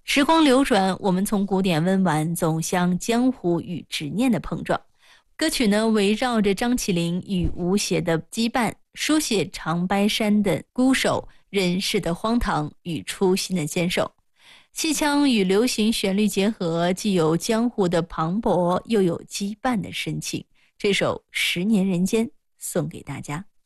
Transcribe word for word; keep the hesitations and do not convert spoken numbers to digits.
时光流转，我们从古典温婉走向江湖与执念的碰撞。歌曲呢，围绕着张起灵与吴邪的羁绊，书写长白山的孤守、人世的荒唐与初心的坚守。戏腔与流行旋律结合，既有江湖的磅礴，又有羁绊的深情。这首《十年人间》送给大家。